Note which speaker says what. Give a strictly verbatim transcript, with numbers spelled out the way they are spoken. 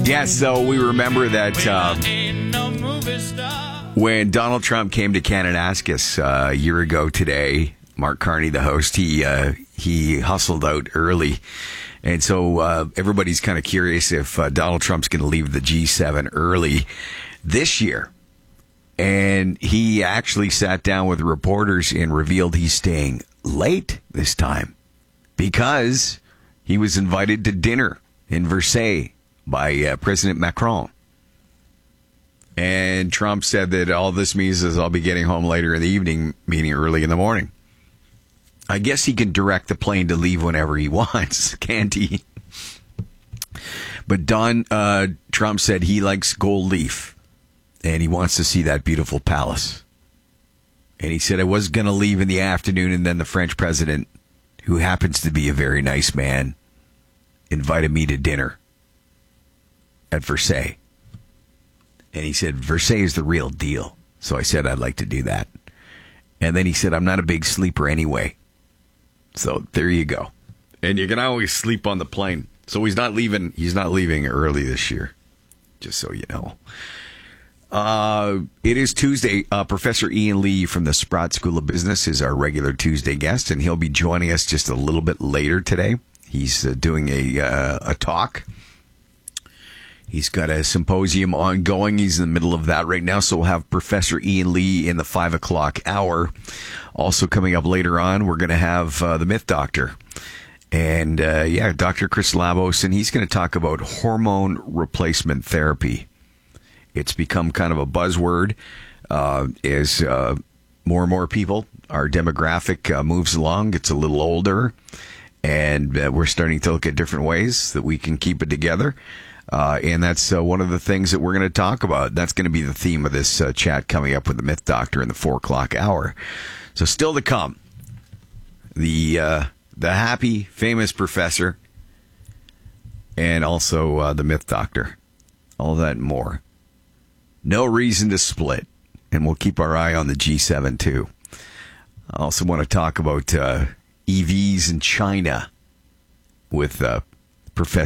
Speaker 1: Yes, so we remember that um, when Donald Trump came to Kananaskis uh, a year ago today, Mark Carney, the host, he uh, he hustled out early. And so uh, everybody's kind of curious if uh, Donald Trump's going to leave the G seven early this year. And he actually sat down with reporters and revealed he's staying late this time because he was invited to dinner in Versailles by uh, President Macron. And Trump said that all this means is I'll be getting home later in the evening, meaning early in the morning. I guess he can direct the plane to leave whenever he wants, can't he? But Don uh, Trump said he likes Gold Leaf, and he wants to see that beautiful palace. And he said I was going to leave in the afternoon, and then the French president, who happens to be a very nice man, invited me to dinner at Versailles. And he said, Versailles is the real deal. So I said I'd like to do that. And then he said, I'm not a big sleeper anyway. So there you go. And you can always sleep on the plane. So he's not leaving. He's not leaving early this year, just so you know. Uh, it is Tuesday. Uh, Professor Ian Lee from the Sprott School of Business is our regular Tuesday guest, and he'll be joining us just a little bit later today. He's uh, doing a uh, a talk. He's got a symposium ongoing. He's in the middle of that right now. So we'll have Professor Ian Lee in the five o'clock hour. Also coming up later on, we're going to have uh, the Myth Doctor. And, uh, yeah, Doctor Chris Labos, and he's going to talk about hormone replacement therapy. It's become kind of a buzzword uh, as uh, more and more people, our demographic uh, moves along, gets a little older, and uh, we're starting to look at different ways that we can keep it together. Uh, and that's uh, one of the things that we're going to talk about. That's going to be the theme of this uh, chat coming up with the Myth Doctor in the four o'clock hour. So still to come, the uh, the happy, famous professor, and also uh, the Myth Doctor. All that and more. No reason to split. And we'll keep our eye on the G seven, too. I also want to talk about uh, E Vs in China with uh, Professor